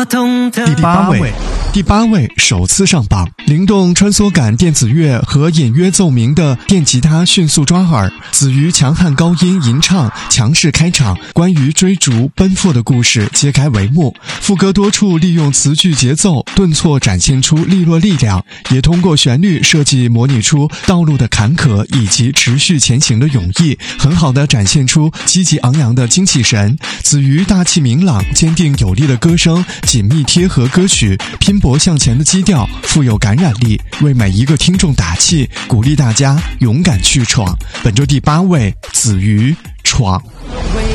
第八位首次上榜，灵动穿梭感电子乐和隐约奏鸣的电吉他迅速抓耳，子瑜强悍高音吟唱，强势开场，关于追逐奔赴的故事揭开帷幕。副歌多处利用词句节奏顿挫展现出利落力量，也通过旋律设计模拟出道路的坎坷以及持续前行的勇毅，很好地展现出积极昂扬的精气神。子瑜大气明朗坚定有力的歌声紧密贴合歌曲拼搏向前的基调，富有感染力，为每一个听众打气，鼓励大家勇敢去闯。本周第8位，子瑜，闯。